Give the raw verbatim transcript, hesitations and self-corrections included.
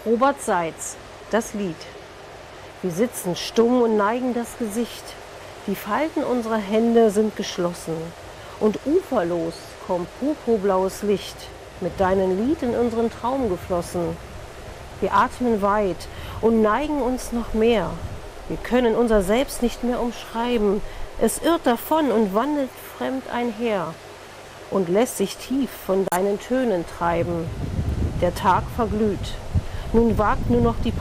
Robert Seitz, das Lied. Wir sitzen stumm und neigen das Gesicht. Die Falten unserer Hände sind geschlossen. Und uferlos kommt purpurblaues Licht, mit deinem Lied in unseren Traum geflossen. Wir atmen weit und neigen uns noch mehr. Wir können unser Selbst nicht mehr umschreiben. Es irrt davon und wandelt fremd einher und lässt sich tief von deinen Tönen treiben. Der Tag verglüht. Nun wagt nur noch die